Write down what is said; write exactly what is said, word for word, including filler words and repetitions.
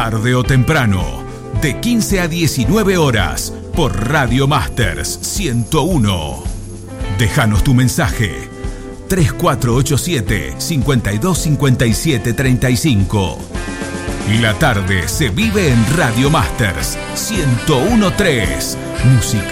tarde o temprano, de quince a diecinueve horas, por Radio Masters ciento uno. Déjanos tu mensaje. tres cuatro ocho siete, cinco dos cinco siete tres cinco. La tarde se vive en Radio Masters ciento uno punto tres. Música